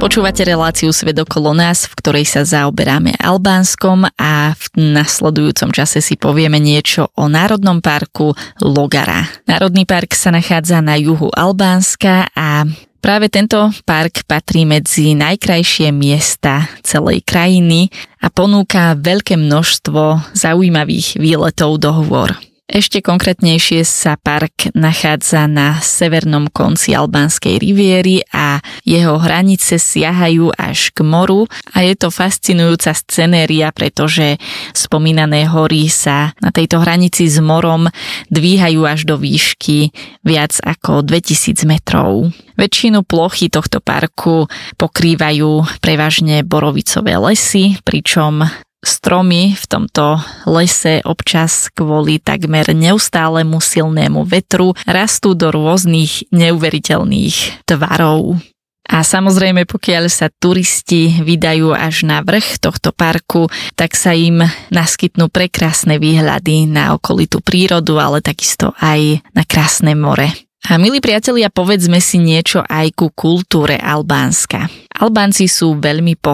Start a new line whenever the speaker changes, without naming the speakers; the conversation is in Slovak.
Počúvate reláciu Svet okolo nás, v ktorej sa zaoberáme Albánskom a v nasledujúcom čase si povieme niečo o Národnom parku Logara. Národný park sa nachádza na juhu Albánska a práve tento park patrí medzi najkrajšie miesta celej krajiny a ponúka veľké množstvo zaujímavých výletov do hôr. Ešte konkrétnejšie sa park nachádza na severnom konci albánskej riviery a jeho hranice siahajú až k moru a je to fascinujúca scenéria, pretože spomínané hory sa na tejto hranici s morom dvíhajú až do výšky viac ako 2000 metrov. Väčšinu plochy tohto parku pokrývajú prevažne borovicové lesy, pričom stromy v tomto lese občas kvôli takmer neustálemu silnému vetru rastú do rôznych neuveriteľných tvarov. A samozrejme, pokiaľ sa turisti vydajú až na vrch tohto parku, tak sa im naskytnú prekrásne výhľady na okolitú prírodu, ale takisto aj na krásne more. A milí priatelia, povedzme si niečo aj ku kultúre Albánska. Albánci sú veľmi